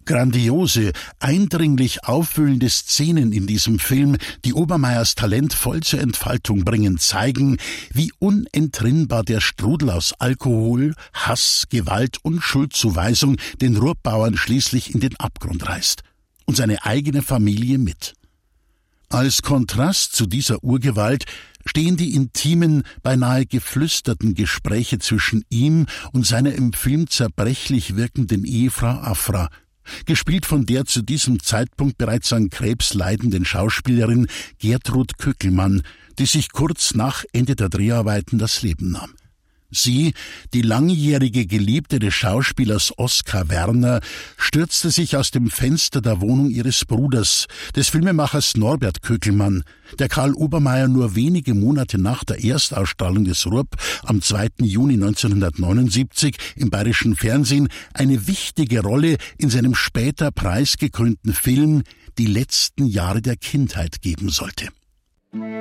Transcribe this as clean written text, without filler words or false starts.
Grandiose, eindringlich aufwühlende Szenen in diesem Film, die Obermeiers Talent voll zur Entfaltung bringen, zeigen, wie unentrinnbar der Strudel aus Alkohol, Hass, Gewalt und Schuldzuweisung den Ruhrbauern schließlich in den Abgrund reißt. Und seine eigene Familie mit. Als Kontrast zu dieser Urgewalt stehen die intimen, beinahe geflüsterten Gespräche zwischen ihm und seiner im Film zerbrechlich wirkenden Ehefrau Afra, gespielt von der zu diesem Zeitpunkt bereits an Krebs leidenden Schauspielerin Gertrud Köckelmann, die sich kurz nach Ende der Dreharbeiten das Leben nahm. Sie, die langjährige Geliebte des Schauspielers Oskar Werner, stürzte sich aus dem Fenster der Wohnung ihres Bruders, des Filmemachers Norbert Köckelmann, der Karl Obermeier nur wenige Monate nach der Erstausstrahlung des Ruhrb am 2. Juni 1979 im Bayerischen Fernsehen eine wichtige Rolle in seinem später preisgekrönten Film »Die letzten Jahre der Kindheit« geben sollte.